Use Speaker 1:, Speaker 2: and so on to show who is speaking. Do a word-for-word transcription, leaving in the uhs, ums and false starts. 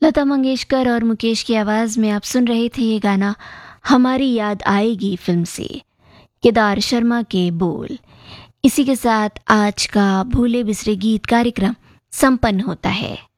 Speaker 1: लता मंगेशकर और मुकेश की आवाज़ में आप सुन रहे थे ये गाना हमारी याद आएगी फिल्म से, केदार शर्मा के बोल। इसी के साथ आज का भूले बिसरे गीत कार्यक्रम संपन्न होता है।